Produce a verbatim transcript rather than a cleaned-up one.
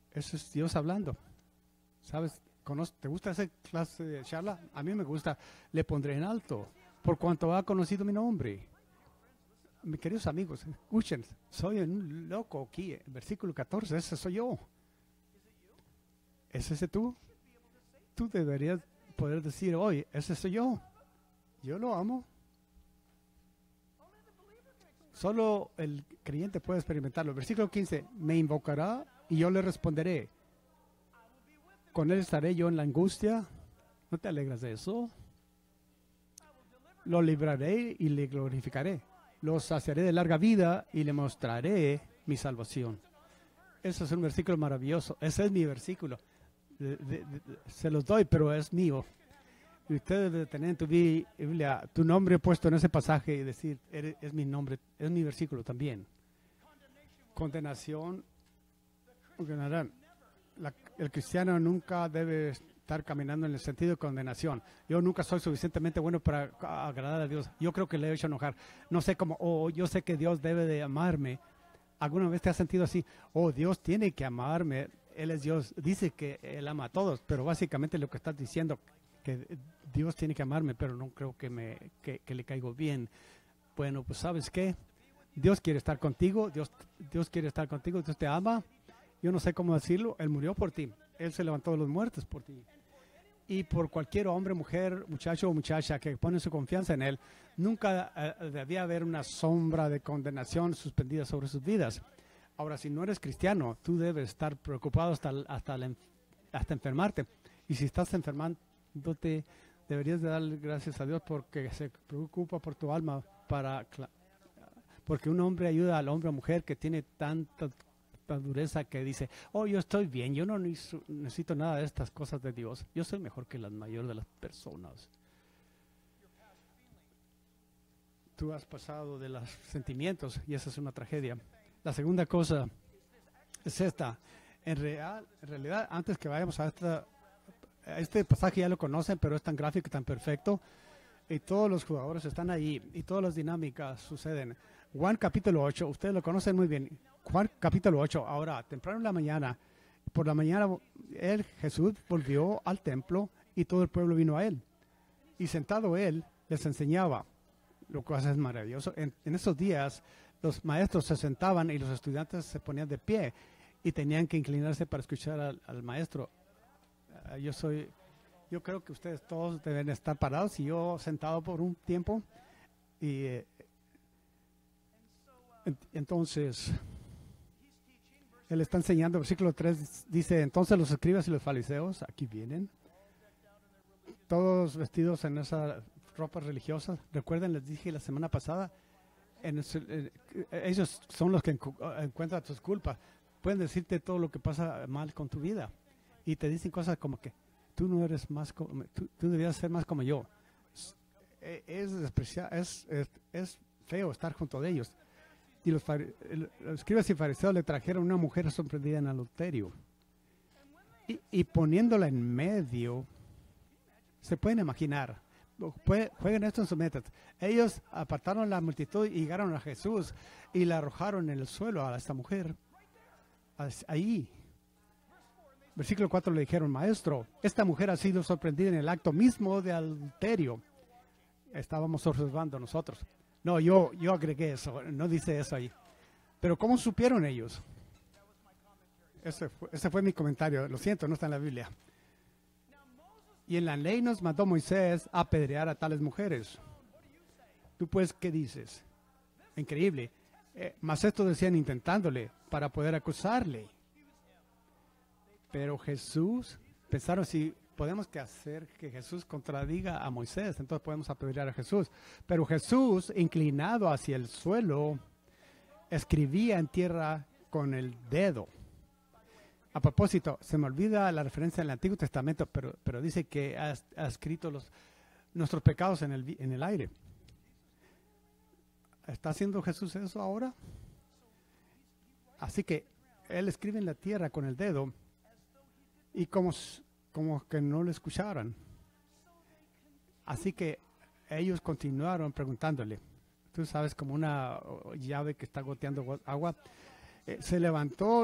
Eso es Dios hablando. ¿Sabes? Conoce- ¿Te gusta esa clase de charla? A mí me gusta. Le pondré en alto, por cuanto ha conocido mi nombre. Mis queridos amigos, escuchen, soy un loco aquí. Versículo catorce, ese soy yo. ¿Es ese tú? Tú deberías poder decir hoy, ese soy yo. Yo lo amo. Solo el creyente puede experimentarlo. Versículo quince, me invocará y yo le responderé. Con él estaré yo en la angustia. ¿No te alegras de eso? Lo libraré y le glorificaré. Lo saciaré de larga vida y le mostraré mi salvación. Ese es un versículo maravilloso. Ese es mi versículo. De- de- de- se los doy, pero es mío. Y usted debe tener en tu Biblia tu nombre puesto en ese pasaje y decir, "Eres- es mi nombre, es mi versículo también. Condenación. Condenarán. La- el cristiano nunca debe estar caminando en el sentido de condenación. Yo nunca soy suficientemente bueno para agradar a Dios. Yo creo que le he hecho enojar. No sé cómo, oh, yo sé que Dios debe de amarme. ¿Alguna vez te has sentido así? Oh, Dios tiene que amarme. Él es Dios. Dice que Él ama a todos, pero básicamente lo que estás diciendo, que Dios tiene que amarme, pero no creo que, me, que, que le caigo bien. Bueno, pues ¿sabes qué? Dios quiere estar contigo. Dios, Dios quiere estar contigo. Dios te ama. Yo no sé cómo decirlo. Él murió por ti. Él se levantó de los muertos por ti. Y por cualquier hombre, mujer, muchacho o muchacha que pone su confianza en Él, nunca eh, debía haber una sombra de condenación suspendida sobre sus vidas. Ahora, si no eres cristiano, tú debes estar preocupado hasta, hasta, la, hasta enfermarte. Y si estás enfermándote, deberías de dar gracias a Dios porque se preocupa por tu alma, para, porque un hombre ayuda al hombre o mujer que tiene tanta dureza que dice, oh, yo estoy bien, yo no necesito nada de estas cosas de Dios, yo soy mejor que la mayor de las personas. Tú has pasado de los sentimientos y esa es una tragedia. La segunda cosa es esta. En, real, en realidad, antes que vayamos a esta, este pasaje ya lo conocen, pero es tan gráfico y tan perfecto. Y todos los jugadores están ahí y todas las dinámicas suceden. Juan capítulo ocho, ustedes lo conocen muy bien. Juan capítulo ocho, ahora, temprano en la mañana, por la mañana, él, Jesús, volvió al templo y todo el pueblo vino a él. Y sentado él, les enseñaba, lo cual es maravilloso. En, en esos días, los maestros se sentaban y los estudiantes se ponían de pie y tenían que inclinarse para escuchar al, al maestro. Uh, yo soy, yo creo que ustedes todos deben estar parados y yo sentado por un tiempo. Y eh, entonces, él está enseñando, versículo tres dice, entonces los escribas y los fariseos, aquí vienen, todos vestidos en esas ropas religiosas. Recuerden, les dije la semana pasada, en el, eh, ellos son los que encu encuentran tus culpas. Pueden decirte todo lo que pasa mal con tu vida. Y te dicen cosas como que tú no eres más como, tú, tú deberías ser más como yo. Es, es, es, es, es feo estar junto de ellos. Y los, los escribas y fariseos le trajeron una mujer sorprendida en adulterio. Y, y poniéndola en medio, se pueden imaginar, puede, jueguen esto en su mente. Ellos apartaron la multitud y llegaron a Jesús y la arrojaron en el suelo a esta mujer. Ahí. Versículo cuatro le dijeron, maestro, esta mujer ha sido sorprendida en el acto mismo de adulterio. Estábamos observando nosotros. No, yo, yo agregué eso, no dice eso ahí. Pero ¿cómo supieron ellos? Ese fue, ese fue mi comentario, lo siento, no está en la Biblia. Y en la ley nos mandó Moisés a apedrear a tales mujeres. ¿Tú pues qué dices? Increíble. Eh, más esto decían intentándole para poder acusarle. Pero Jesús, pensaron si podemos que hacer que Jesús contradiga a Moisés, entonces podemos apedrear a Jesús. Pero Jesús, inclinado hacia el suelo, escribía en tierra con el dedo. A propósito, se me olvida la referencia en el Antiguo Testamento, pero, pero dice que ha, ha escrito los, nuestros pecados en el, en el aire. ¿Está haciendo Jesús eso ahora? Así que Él escribe en la tierra con el dedo y como... como que no le escucharan. Así que ellos continuaron preguntándole. Tú sabes, como una llave que está goteando agua. Eh, se levantó